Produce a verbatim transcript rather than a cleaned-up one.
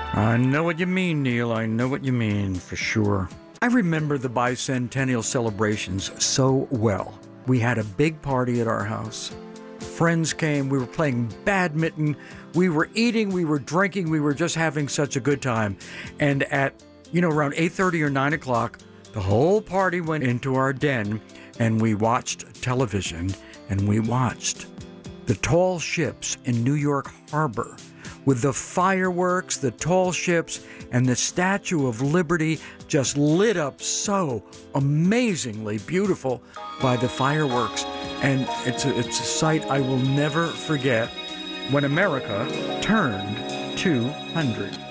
I know what you mean, Neil. I know what you mean, for sure. I remember the bicentennial celebrations so well. We had a big party at our house. Friends came, we were playing badminton, we were eating, we were drinking, we were just having such a good time. And at, you know, around eight thirty or nine o'clock, the whole party went into our den and we watched television and we watched the tall ships in New York Harbor with the fireworks, the tall ships, and the Statue of Liberty just lit up so amazingly beautiful by the fireworks. And it's a, it's a sight I will never forget when America turned two hundred.